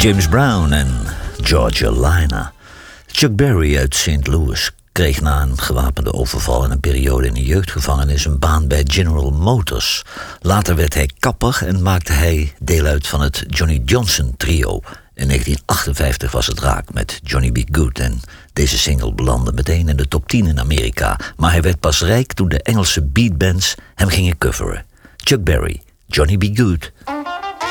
James Brown en Georgia Lina. Chuck Berry uit St. Louis kreeg na een gewapende overval en een periode in een jeugdgevangenis een baan bij General Motors. Later werd hij kapper en maakte hij deel uit van het Johnny Johnson trio. In 1958 was het raak met Johnny B. Good en deze single belandde meteen in de top 10 in Amerika. Maar hij werd pas rijk toen de Engelse beatbands hem gingen coveren. Chuck Berry, Johnny B. Good.